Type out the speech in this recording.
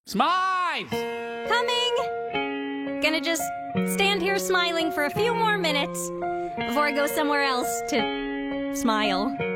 Smythe! Coming! Gonna just stand here smiling for a few more minutes before I go somewhere else to smile.